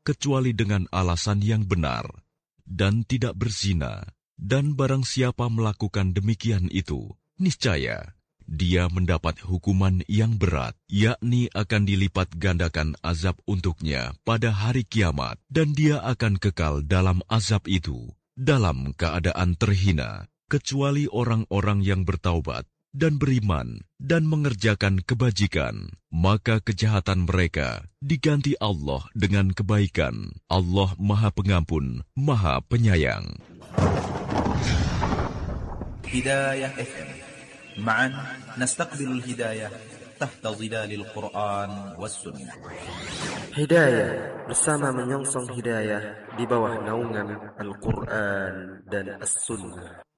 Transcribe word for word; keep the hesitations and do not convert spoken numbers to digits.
kecuali dengan alasan yang benar, dan tidak berzina. Dan barang siapa melakukan demikian itu, niscaya dia mendapat hukuman yang berat, yakni akan dilipat gandakan azab untuknya pada hari kiamat, dan dia akan kekal dalam azab itu, dalam keadaan terhina, kecuali orang-orang yang bertaubat dan beriman dan mengerjakan kebajikan, maka kejahatan mereka diganti Allah dengan kebaikan. Allah Maha Pengampun, Maha Penyayang. Hidayah F M. معا نستقبل الهداية تحت ظلال القرآن والسنة. Hidayah bersama menyongsong hidayah di bawah naungan Al-Quran dan As-Sunnah.